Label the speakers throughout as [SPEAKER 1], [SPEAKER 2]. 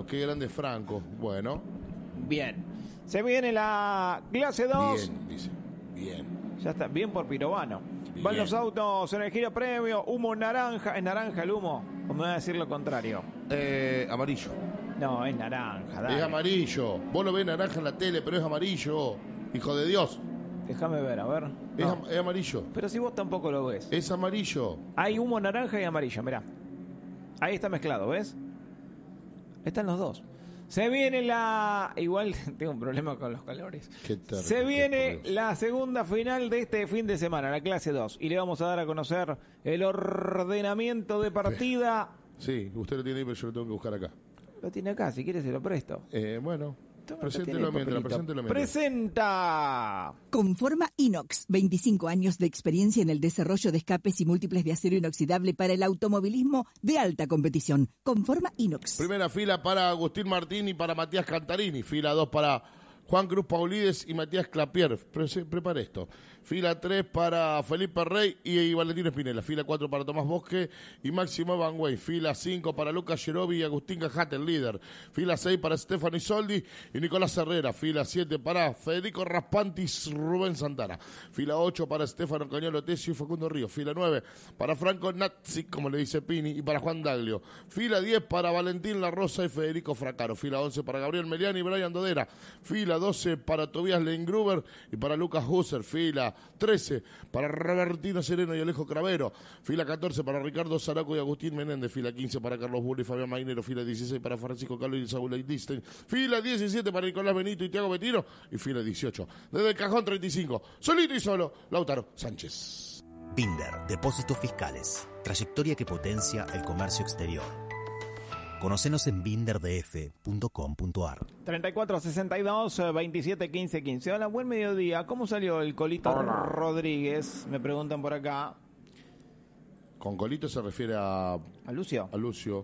[SPEAKER 1] qué grande Franco. Bueno.
[SPEAKER 2] Bien. Se viene la clase 2.
[SPEAKER 1] Bien, dice. Bien.
[SPEAKER 2] Ya está, bien por Pirovano.
[SPEAKER 1] Bien.
[SPEAKER 2] Van los autos en el giro premio, humo naranja. ¿Es naranja el humo? ¿O me va a decir lo contrario?
[SPEAKER 1] Amarillo.
[SPEAKER 2] No, es naranja, dale.
[SPEAKER 1] Es amarillo. Vos lo ves naranja en la tele, pero es amarillo. Hijo de Dios.
[SPEAKER 2] Déjame ver, a ver. No.
[SPEAKER 1] Es amarillo.
[SPEAKER 2] Pero si vos tampoco lo ves.
[SPEAKER 1] Es amarillo.
[SPEAKER 2] Hay humo naranja y amarillo, mirá. Ahí está mezclado, ¿ves? Están los dos. Se viene la... Igual tengo un problema con los colores. Se viene la segunda final de este fin de semana, la clase 2. Y le vamos a dar a conocer el ordenamiento de partida.
[SPEAKER 1] Sí, usted lo tiene ahí, pero yo lo tengo que buscar acá.
[SPEAKER 2] Lo tiene acá, si quiere se lo presto.
[SPEAKER 1] Bueno,
[SPEAKER 2] Toma,
[SPEAKER 1] preséntelo mientras.
[SPEAKER 2] ¡Presenta!
[SPEAKER 3] Conforma Inox, 25 años de experiencia en el desarrollo de escapes y múltiples de acero inoxidable para el automovilismo de alta competición. Conforma Inox.
[SPEAKER 1] Primera fila para Agustín Martín y para Matías Cantarini. Fila 2 para Juan Cruz Paulides y Matías Clapier. Prepara esto. Fila 3 para Felipe Rey y Valentín Espinela. Fila 4 para Tomás Bosque y Máximo Van Wey. Fila 5 para Lucas Yerobi y Agustín Cajate, el líder. Fila 6 para Stefano Isoldi y Nicolás Herrera. Fila 7 para Federico Raspantis, Rubén Santana. Fila 8 para Stefano Cañolo Tesio y Facundo Ríos. Fila 9 para Franco Nazzi, como le dice Pini, y para Juan Daglio. Fila 10 para Valentín La Rosa y Federico Fracaro. Fila 11 para Gabriel Meliani y Brian Dodera. Fila 12 para Tobias Leingruber y para Lucas Husser. Fila 13 para Robertino Sereno y Alejo Cravero. Fila 14 para Ricardo Zaraco y Agustín Menéndez. Fila 15 para Carlos Burri y Fabián Mainero. Fila 16 para Francisco Carlos y Saúl Eidisten. Fila 17 para Nicolás Benito y Tiago Betino. Y fila 18 desde el cajón 35, solito y solo, Lautaro Sánchez.
[SPEAKER 4] Binder, depósitos fiscales. Trayectoria que potencia el comercio exterior. Conocenos en binderdf.com.ar.
[SPEAKER 2] 34 62 27 15 15. Hola, buen mediodía. ¿Cómo salió el Colito Rodríguez? Me preguntan por acá.
[SPEAKER 1] Con Colito se refiere a
[SPEAKER 2] Lucio.
[SPEAKER 1] A Lucio.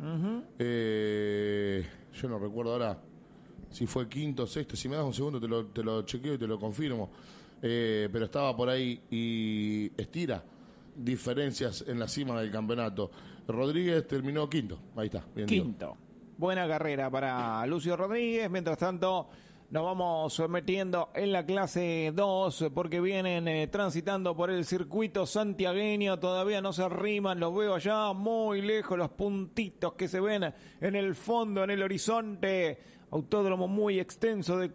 [SPEAKER 1] Yo no recuerdo ahora si fue quinto o sexto. Si me das un segundo te lo chequeo y te lo confirmo. Pero estaba por ahí y estira diferencias en la cima del campeonato. Rodríguez terminó quinto. Ahí está. Bien
[SPEAKER 2] Quinto. Digo. Buena carrera para Lucio Rodríguez. Mientras tanto, nos vamos metiendo en la clase 2 porque vienen transitando por el circuito santiagueño. Todavía no se arriman. Los veo allá muy lejos, los puntitos que se ven en el fondo, en el horizonte. Autódromo muy extenso de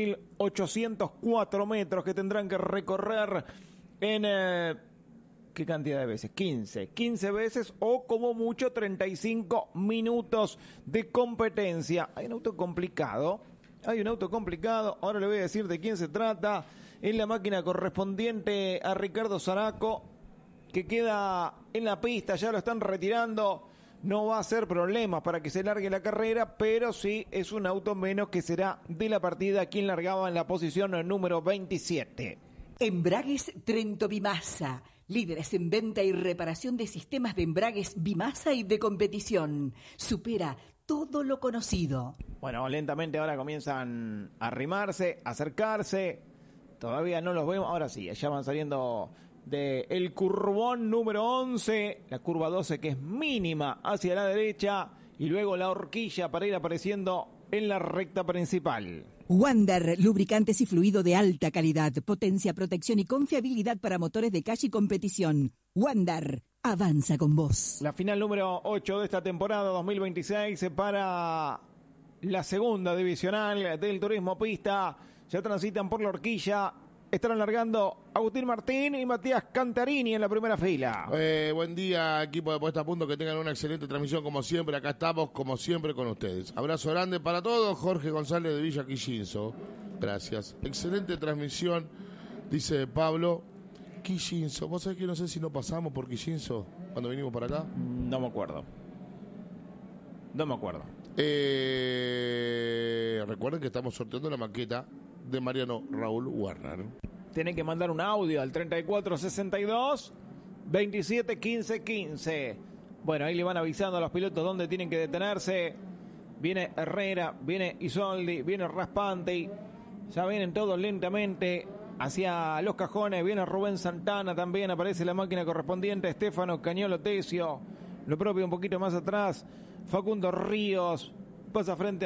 [SPEAKER 2] 4.804 metros que tendrán que recorrer en... ¿qué cantidad de veces? 15 veces o como mucho 35 minutos de competencia. Hay un auto complicado, ahora le voy a decir de quién se trata. Es la máquina correspondiente a Ricardo Zaraco, que queda en la pista, ya lo están retirando. No va a ser problemas para que se largue la carrera, pero sí es un auto menos que será de la partida quien largaba en la posición número 27.
[SPEAKER 3] Embragues Trento Bimasa, líderes en venta y reparación de sistemas de embragues Bimasa y de competición. Supera todo lo conocido.
[SPEAKER 2] Bueno, lentamente ahora comienzan a arrimarse, a acercarse. Todavía no los vemos. Ahora sí, ya van saliendo del curvón número 11. La curva 12 que es mínima hacia la derecha. Y luego la horquilla para ir apareciendo en la recta principal.
[SPEAKER 3] Wander, lubricantes y fluido de alta calidad, potencia, protección y confiabilidad para motores de calle y competición. Wander, avanza con vos.
[SPEAKER 2] La final número 8 de esta temporada 2026 para la segunda divisional del turismo pista. Ya transitan por la horquilla. Estarán largando Agustín Martín y Matías Cantarini en la primera fila.
[SPEAKER 1] Buen día, equipo de Puesta a Punto. Que tengan una excelente transmisión como siempre. Acá estamos como siempre con ustedes. Abrazo grande para todos. Jorge González de Villa Quillinzo. Gracias. Excelente transmisión, dice Pablo. Quillinzo. ¿Vos sabés que no sé si no pasamos por Quillinzo cuando vinimos para acá?
[SPEAKER 2] No me acuerdo.
[SPEAKER 1] Recuerden que estamos sorteando la maqueta de Mariano Raúl Werner.
[SPEAKER 2] Tienen que mandar un audio al 3462 27 15 15. Bueno, ahí le van avisando a los pilotos dónde tienen que detenerse. Viene Herrera, viene Isoldi, viene Raspante. Ya vienen todos lentamente hacia los cajones. Viene Rubén Santana también. Aparece la máquina correspondiente. Stefano Cañolo Tesio. Lo propio un poquito más atrás. Facundo Ríos. Pasa frente